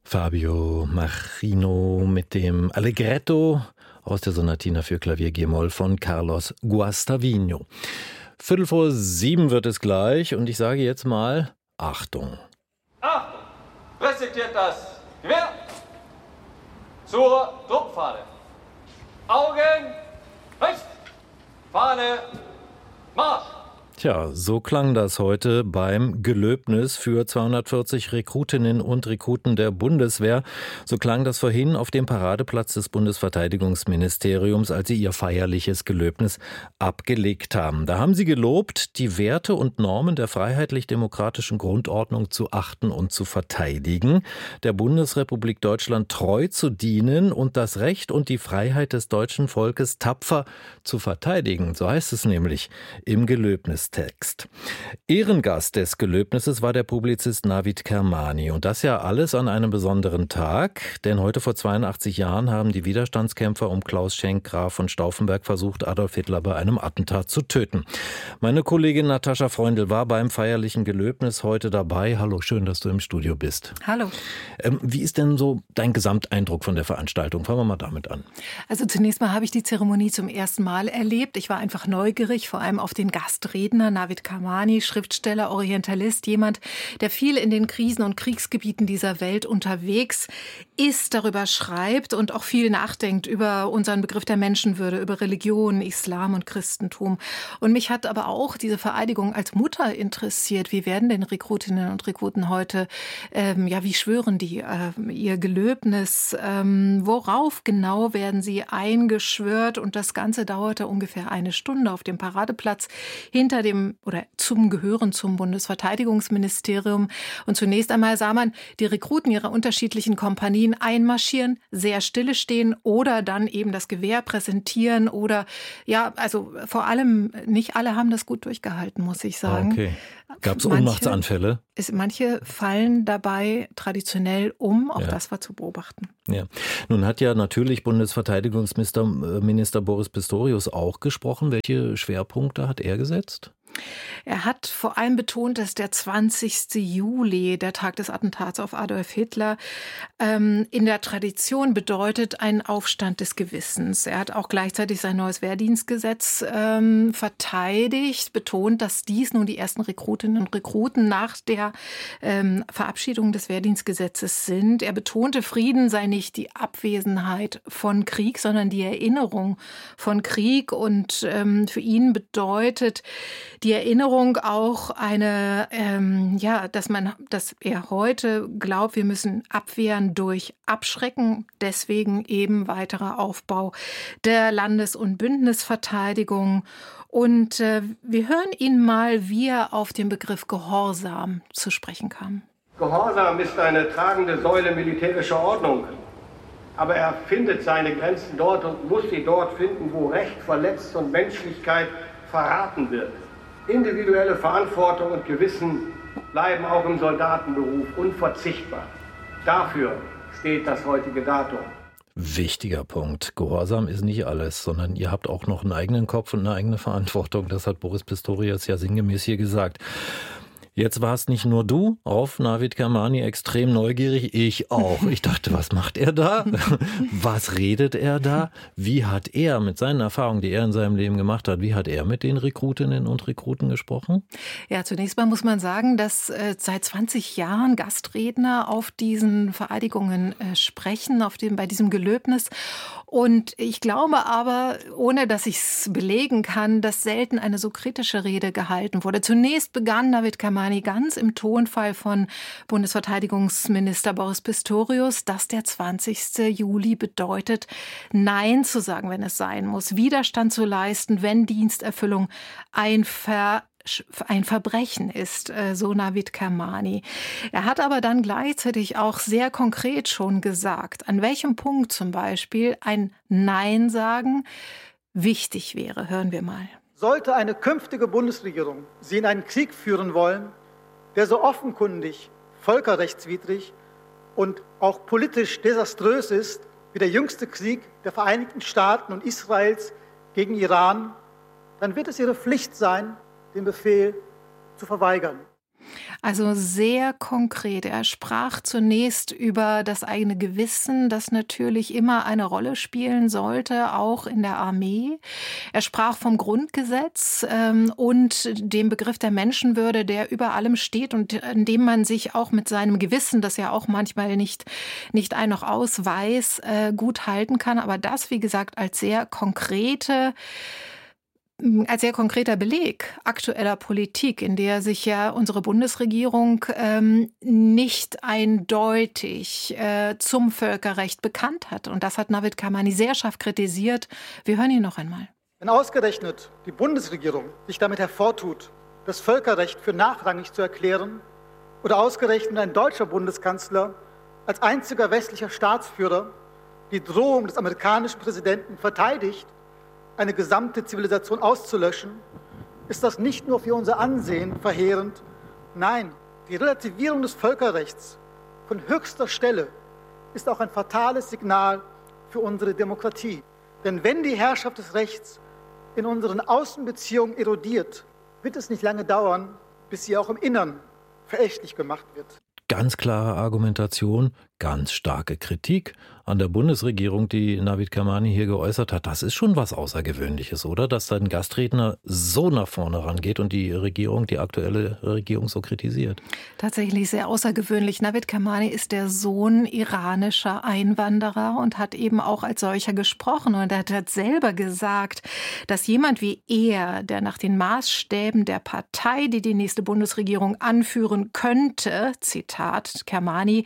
Fabio Machino mit dem Allegretto aus der Sonatina für Klavier G-Moll von Carlos Guastavino. 6:45 wird es gleich und ich sage jetzt mal Achtung. Achtung! Präsentiert das Gewehr zur Truppfahne. Augen rechts, Fahne, Marsch! Tja, so klang das heute beim Gelöbnis für 240 Rekrutinnen und Rekruten der Bundeswehr. So klang das vorhin auf dem Paradeplatz des Bundesverteidigungsministeriums, als sie ihr feierliches Gelöbnis abgelegt haben. Da haben sie gelobt, die Werte und Normen der freiheitlich-demokratischen Grundordnung zu achten und zu verteidigen, der Bundesrepublik Deutschland treu zu dienen und das Recht und die Freiheit des deutschen Volkes tapfer zu verteidigen. So heißt es nämlich im Gelöbnis. Text. Ehrengast des Gelöbnisses war der Publizist Navid Kermani. Und das ja alles an einem besonderen Tag, denn heute vor 82 Jahren haben die Widerstandskämpfer um Klaus Schenk, Graf von Stauffenberg, versucht, Adolf Hitler bei einem Attentat zu töten. Meine Kollegin Natascha Freundl war beim feierlichen Gelöbnis heute dabei. Hallo, schön, dass du im Studio bist. Hallo. Wie ist denn so dein Gesamteindruck von der Veranstaltung? Fangen wir mal damit an. Also zunächst mal habe ich die Zeremonie zum ersten Mal erlebt. Ich war einfach neugierig, vor allem auf den Gastredner. Navid Kermani, Schriftsteller, Orientalist, jemand, der viel in den Krisen- und Kriegsgebieten dieser Welt unterwegs ist, darüber schreibt und auch viel nachdenkt über unseren Begriff der Menschenwürde, über Religion, Islam und Christentum. Und mich hat aber auch diese Vereidigung als Mutter interessiert. Wie werden denn Rekrutinnen und Rekruten heute, wie schwören die ihr Gelöbnis? Worauf genau werden sie eingeschwört? Und das Ganze dauerte ungefähr eine Stunde auf dem Paradeplatz hinter zum Gehören zum Bundesverteidigungsministerium. Und zunächst einmal sah man die Rekruten ihrer unterschiedlichen Kompanien einmarschieren, sehr stille stehen oder dann eben das Gewehr präsentieren oder vor allem nicht alle haben das gut durchgehalten, muss ich sagen. Okay. Gab es Ohnmachtsanfälle? Manche fallen dabei traditionell um, auch das war zu beobachten. Ja. Nun hat ja natürlich Bundesverteidigungsminister Boris Pistorius auch gesprochen. Welche Schwerpunkte hat er gesetzt? Er hat vor allem betont, dass der 20. Juli, der Tag des Attentats auf Adolf Hitler, in der Tradition bedeutet einen Aufstand des Gewissens. Er hat auch gleichzeitig sein neues Wehrdienstgesetz verteidigt, betont, dass dies nun die ersten Rekrutinnen und Rekruten nach der Verabschiedung des Wehrdienstgesetzes sind. Er betonte, Frieden sei nicht die Abwesenheit von Krieg, sondern die Erinnerung von Krieg. Und für ihn bedeutet die Erinnerung auch dass er heute glaubt, wir müssen abwehren durch Abschrecken. Deswegen eben weiterer Aufbau der Landes- und Bündnisverteidigung. Und wir hören ihn mal, wie er auf den Begriff Gehorsam zu sprechen kam. Gehorsam ist eine tragende Säule militärischer Ordnung. Aber er findet seine Grenzen dort und muss sie dort finden, wo Recht verletzt und Menschlichkeit verraten wird. Individuelle Verantwortung und Gewissen bleiben auch im Soldatenberuf unverzichtbar. Dafür steht das heutige Datum. Wichtiger Punkt. Gehorsam ist nicht alles, sondern ihr habt auch noch einen eigenen Kopf und eine eigene Verantwortung. Das hat Boris Pistorius ja sinngemäß hier gesagt. Jetzt warst nicht nur du auf Navid Kermani extrem neugierig, ich auch. Ich dachte, was macht er da? Was redet er da? Wie hat er mit seinen Erfahrungen, die er in seinem Leben gemacht hat, wie hat er mit den Rekrutinnen und Rekruten gesprochen? Ja, zunächst mal muss man sagen, dass seit 20 Jahren Gastredner auf diesen Vereidigungen sprechen, bei diesem Gelöbnis. Und ich glaube aber, ohne dass ich es belegen kann, dass selten eine so kritische Rede gehalten wurde. Zunächst begann Navid Kermani ganz im Tonfall von Bundesverteidigungsminister Boris Pistorius, dass der 20. Juli bedeutet, Nein zu sagen, wenn es sein muss, Widerstand zu leisten, wenn Diensterfüllung ein Verbrechen ist, so Navid Kermani. Er hat aber dann gleichzeitig auch sehr konkret schon gesagt, an welchem Punkt zum Beispiel ein Nein sagen wichtig wäre. Hören wir mal. Sollte eine künftige Bundesregierung sie in einen Krieg führen wollen, der so offenkundig völkerrechtswidrig und auch politisch desaströs ist, wie der jüngste Krieg der Vereinigten Staaten und Israels gegen Iran, dann wird es ihre Pflicht sein, den Befehl zu verweigern. Also sehr konkret. Er sprach zunächst über das eigene Gewissen, das natürlich immer eine Rolle spielen sollte, auch in der Armee. Er sprach vom Grundgesetz und dem Begriff der Menschenwürde, der über allem steht und in dem man sich auch mit seinem Gewissen, das ja auch manchmal nicht ein noch aus weiß, gut halten kann. Aber das, wie gesagt, als sehr konkreter Beleg aktueller Politik, in der sich ja unsere Bundesregierung nicht eindeutig zum Völkerrecht bekannt hat. Und das hat Navid Kermani sehr scharf kritisiert. Wir hören ihn noch einmal. Wenn ausgerechnet die Bundesregierung sich damit hervortut, das Völkerrecht für nachrangig zu erklären, oder ausgerechnet ein deutscher Bundeskanzler als einziger westlicher Staatsführer die Drohung des amerikanischen Präsidenten verteidigt, eine gesamte Zivilisation auszulöschen, ist das nicht nur für unser Ansehen verheerend. Nein, die Relativierung des Völkerrechts von höchster Stelle ist auch ein fatales Signal für unsere Demokratie. Denn wenn die Herrschaft des Rechts in unseren Außenbeziehungen erodiert, wird es nicht lange dauern, bis sie auch im Innern verächtlich gemacht wird. Ganz klare Argumentation, ganz starke Kritik an der Bundesregierung, die Navid Kermani hier geäußert hat. Das ist schon was Außergewöhnliches, oder? Dass ein Gastredner so nach vorne rangeht und die Regierung, die aktuelle Regierung so kritisiert. Tatsächlich sehr außergewöhnlich. Navid Kermani ist der Sohn iranischer Einwanderer und hat eben auch als solcher gesprochen. Und er hat selber gesagt, dass jemand wie er, der nach den Maßstäben der Partei, die die nächste Bundesregierung anführen könnte, Zitat Kermani,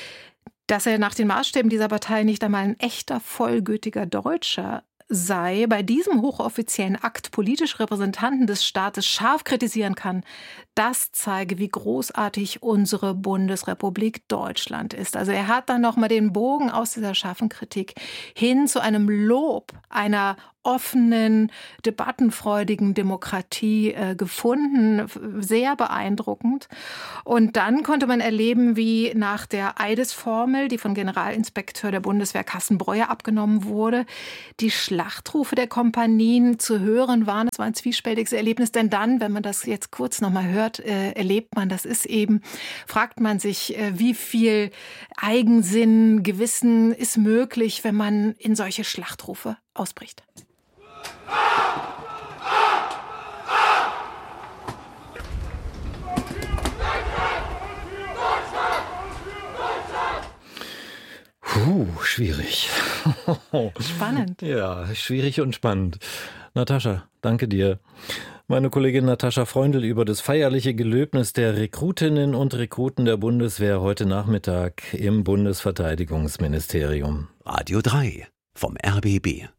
dass er nach den Maßstäben dieser Partei nicht einmal ein echter, vollgültiger Deutscher sei, bei diesem hochoffiziellen Akt politisch Repräsentanten des Staates scharf kritisieren kann, das zeige, wie großartig unsere Bundesrepublik Deutschland ist. Also er hat dann nochmal den Bogen aus dieser scharfen Kritik hin zu einem Lob einer offenen, debattenfreudigen Demokratie gefunden. Sehr beeindruckend. Und dann konnte man erleben, wie nach der Eidesformel, die von Generalinspekteur der Bundeswehr Carsten Breuer abgenommen wurde, die Schlachtrufe der Kompanien zu hören waren. Es war ein zwiespältiges Erlebnis, denn dann, wenn man das jetzt kurz nochmal hört, erlebt man, das ist eben, fragt man sich, wie viel Eigensinn, Gewissen ist möglich, wenn man in solche Schlachtrufe ausbricht. Schwierig. Spannend. Ja, schwierig und spannend. Natascha, danke dir. Meine Kollegin Natascha Freundl über das feierliche Gelöbnis der Rekrutinnen und Rekruten der Bundeswehr heute Nachmittag im Bundesverteidigungsministerium. Radio 3 vom RBB.